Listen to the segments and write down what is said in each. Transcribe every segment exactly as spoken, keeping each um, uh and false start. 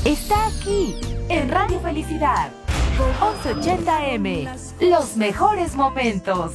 está aquí, en Radio Felicidad. once ochenta eme, los mejores momentos.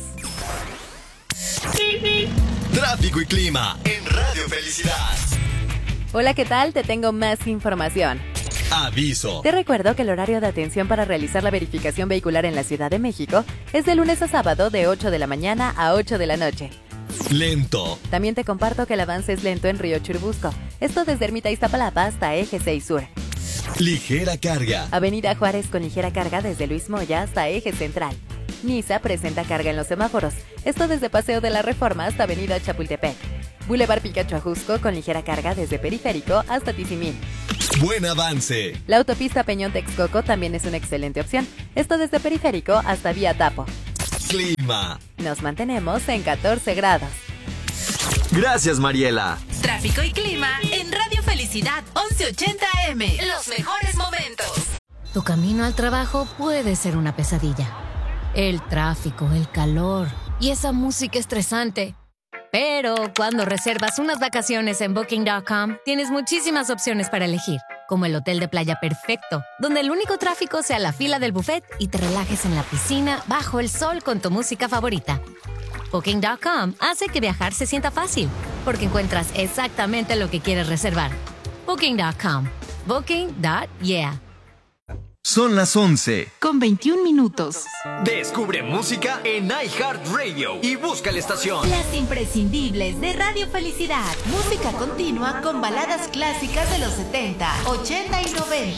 Tráfico y clima en Radio Felicidad. Hola, ¿qué tal? Te tengo más información. Aviso. Te recuerdo que el horario de atención para realizar la verificación vehicular en la Ciudad de México es de lunes a sábado de ocho de la mañana a ocho de la noche. Lento. También te comparto que el avance es lento en Río Churubusco, esto desde Ermita Iztapalapa hasta Eje seis Sur. Ligera carga. Avenida Juárez con ligera carga desde Luis Moya hasta Eje Central. Niza presenta carga en los semáforos, esto desde Paseo de la Reforma hasta Avenida Chapultepec. Boulevard Picacho Ajusco con ligera carga desde Periférico hasta Tizimín. Buen avance. La autopista Peñón Texcoco también es una excelente opción, esto desde Periférico hasta Vía Tapo. Clima. Nos mantenemos en catorce grados. Gracias, Mariela. Tráfico y clima en Radio Felicidad once ochenta eme. Los mejores momentos. Tu camino al trabajo puede ser una pesadilla. El tráfico, el calor y esa música estresante. Pero cuando reservas unas vacaciones en Booking punto com, tienes muchísimas opciones para elegir, como el hotel de playa perfecto, donde el único tráfico sea la fila del buffet y te relajes en la piscina bajo el sol con tu música favorita. Booking punto com hace que viajar se sienta fácil, porque encuentras exactamente lo que quieres reservar. Booking punto com. Booking punto yeah. Son las once. Con veintiún minutos. Descubre música en iHeartRadio y busca la estación. Las imprescindibles de Radio Felicidad. Música continua con baladas clásicas de los setenta, ochenta y noventa.